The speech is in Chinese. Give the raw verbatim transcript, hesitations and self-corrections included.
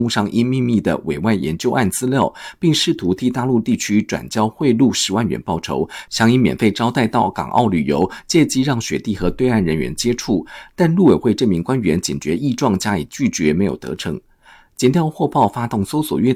务上因秘密的委外研究案资料，并试图替大陆地区转交贿赂十万元报酬，想以免费招待到港澳旅游，借机让学弟和对岸人员接触，但陆委会这名官员警觉异状加以拒绝，没有得逞。检调获报发动搜索，约